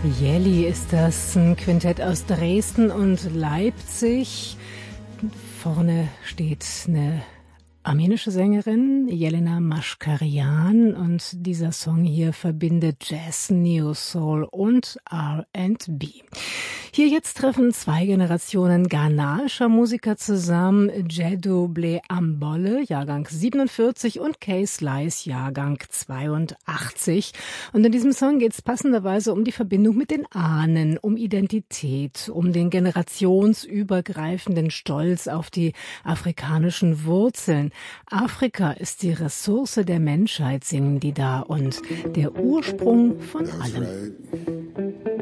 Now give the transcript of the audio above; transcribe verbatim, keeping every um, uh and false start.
Jelly ist das, ein Quintett aus Dresden und Leipzig. Vorne steht eine armenische Sängerin, Jelena Mashkarian, und dieser Song hier verbindet Jazz, Neo Soul und R and B. Hier jetzt treffen zwei Generationen ghanaischer Musiker zusammen, Djedu Ble Ambole, Jahrgang siebenundvierzig, und Kay Slice, Jahrgang zweiundachtzig. Und in diesem Song geht es passenderweise um die Verbindung mit den Ahnen, um Identität, um den generationsübergreifenden Stolz auf die afrikanischen Wurzeln. Afrika ist die Ressource der Menschheit, singen die da, und der Ursprung von allem.